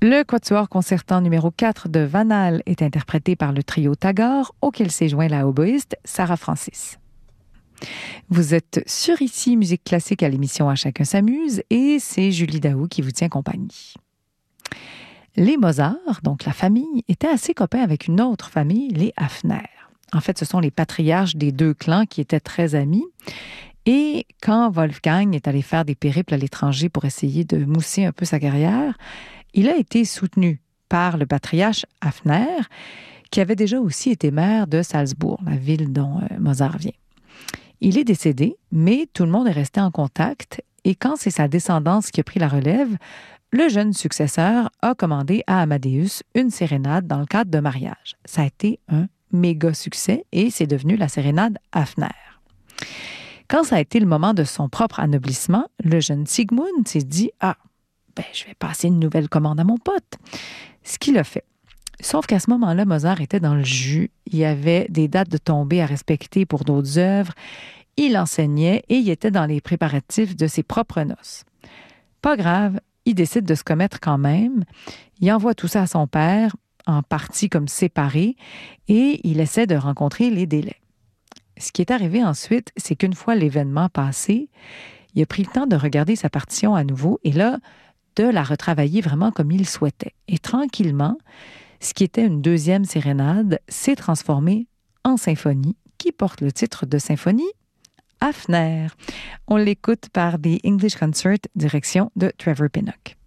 Le quatuor concertant numéro 4 de Van Hal est interprété par le trio Tagore, auquel s'est joint la oboïste Sarah Francis. Vous êtes sur Ici Musique Classique à l'émission À chacun s'amuse et c'est Julie Daou qui vous tient compagnie. Les Mozart, donc la famille, étaient assez copains avec une autre famille, les Hafner. En fait, ce sont les patriarches des deux clans qui étaient très amis. Et quand Wolfgang est allé faire des périples à l'étranger pour essayer de mousser un peu sa carrière, il a été soutenu par le patriarche Hafner, qui avait déjà aussi été maire de Salzbourg, la ville dont Mozart vient. Il est décédé, mais tout le monde est resté en contact, et quand c'est sa descendance qui a pris la relève, le jeune successeur a commandé à Amadeus une sérénade dans le cadre d'un mariage. Ça a été un méga succès, et c'est devenu la sérénade Hafner. Quand ça a été le moment de son propre anoblissement, le jeune Sigmund s'est dit « Ah, je vais passer une nouvelle commande à mon pote. » Ce qu'il a fait. Sauf qu'à ce moment-là, Mozart était dans le jus. Il y avait des dates de tombée à respecter pour d'autres œuvres. Il enseignait et il était dans les préparatifs de ses propres noces. Pas grave, il décide de se commettre quand même. Il envoie tout ça à son père, en partie comme séparé, et il essaie de rencontrer les délais. Ce qui est arrivé ensuite, c'est qu'une fois l'événement passé, il a pris le temps de regarder sa partition à nouveau et là, de la retravailler vraiment comme il souhaitait. Et tranquillement, ce qui était une deuxième sérénade s'est transformé en symphonie qui porte le titre de symphonie Hafner. On l'écoute par The English Concert, direction de Trevor Pinnock.